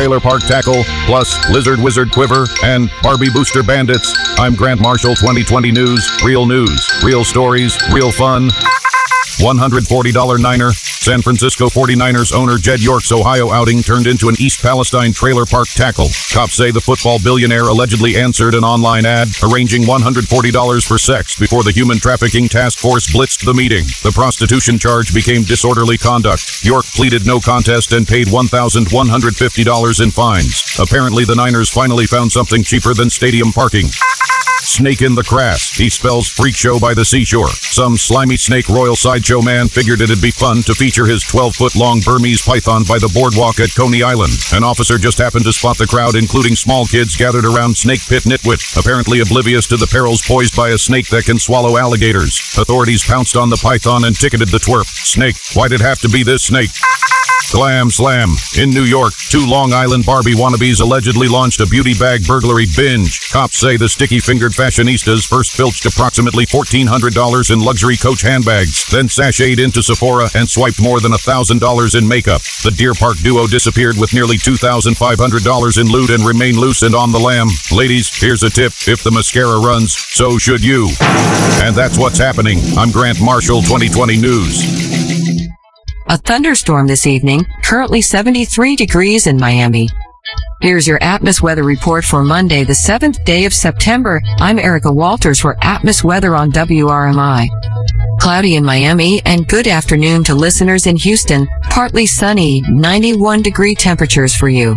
Trailer Park Tackle, plus Lizard Wizard Quiver, and Barbie Booster Bandits. I'm Grant Marshall, 2020 News, real stories, real fun. $140 Niner. San Francisco 49ers owner Jed York's Ohio outing turned into an East Palestine trailer park tackle. Cops say the football billionaire allegedly answered an online ad, arranging $140 for sex before the human trafficking task force blitzed the meeting. The prostitution charge became disorderly conduct. York pleaded no contest and paid $1,150 in fines. Apparently, the Niners finally found something cheaper than stadium parking. Snake in the Grass. He spells freak show by the seashore. Some slimy snake royal sideshow man figured it'd be fun to feature his 12-foot-long Burmese python by the boardwalk at Coney Island. An officer just happened to spot the crowd, including small kids gathered around Snake Pit Nitwit, apparently oblivious to the perils posed by a snake that can swallow alligators. Authorities pounced on the python and ticketed the twerp. Snake, why'd it have to be this snake? Glam Slam. In New York, 2 Long Island Barbie wannabes allegedly launched a beauty bag burglary binge. Cops say the sticky-fingered fashionistas first filched approximately $1,400 in luxury Coach handbags, then sashayed into Sephora and swiped more than $1,000 in makeup. The Deer Park duo disappeared with nearly $2,500 in loot and remain loose and on the lam. Ladies, here's a tip. If the mascara runs, so should you. And that's what's happening. I'm Grant Marshall, 2020 News. A thunderstorm this evening, currently 73 degrees in Miami. Here's your Atmos weather report for Monday, the 7th day of September. I'm Erica Walters for Atmos weather on WRMI. Cloudy in Miami and good afternoon to listeners in Houston. Partly sunny, 91-degree temperatures for you.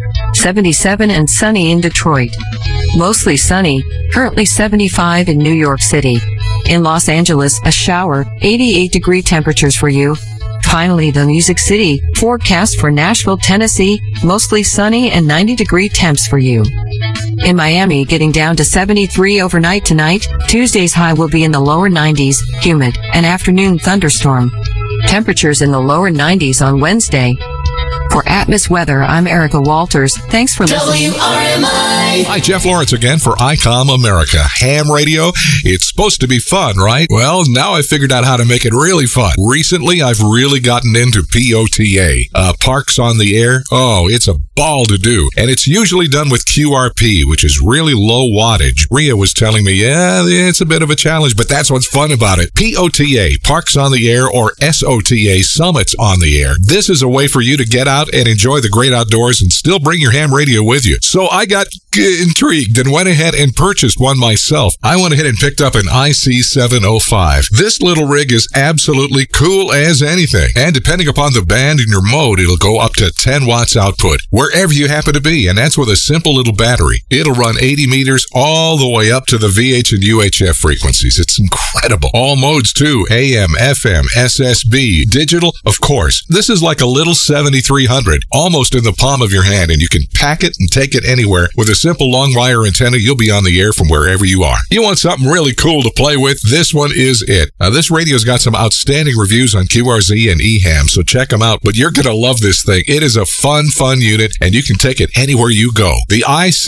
77 and sunny in Detroit. Mostly sunny, currently 75 in New York City. In Los Angeles, a shower, 88-degree temperatures for you. Finally, the Music City, forecast for Nashville, Tennessee, mostly sunny and 90-degree temps for you. In Miami, getting down to 73 overnight tonight. Tuesday's high will be in the lower 90s, humid, an afternoon thunderstorm. Temperatures in the lower 90s on Wednesday. For Atmos Weather, I'm Erica Walters. Thanks for listening. WRMI. Hi, Jeff Lawrence again for ICOM America. Ham radio, it's supposed to be fun, right? Well, now I figured out how to make it really fun. Recently, I've really gotten into POTA, Parks on the Air. Oh, it's a ball to do. And it's usually done with QRP, which is really low wattage. Rhea was telling me, yeah, it's a bit of a challenge, but that's what's fun about it. POTA, Parks on the Air, or SOTA, Summits on the Air. This is a way for you to get out and enjoy the great outdoors and still bring your ham radio with you. So I got intrigued and went ahead and purchased one myself. I went ahead and picked up an IC705. This little rig is absolutely cool as anything. And depending upon the band and your mode, it'll go up to 10 watts output wherever you happen to be. And that's with a simple little battery. It'll run 80 meters all the way up to the VH and UHF frequencies. It's incredible. All modes too. AM, FM, SSB, digital, of course. This is like a little 7300, almost in the palm of your hand, and you can pack it and take it anywhere. With a simple long wire antenna, you'll be on the air from wherever you are. You want something really cool to play with? This one is it. Now, this radio's got some outstanding reviews on QRZ and EHAM, so check them out. But you're going to love this thing. It is a fun unit, and you can take it anywhere you go. The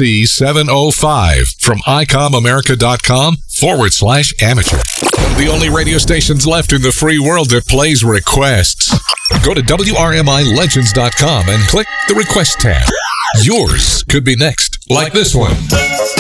IC705 from ICOMAmerica.com/amateur. One of the only radio stations left in the free world that plays requests. Go to WRMILegends.com and click the request tab. Yours could be next, like this one.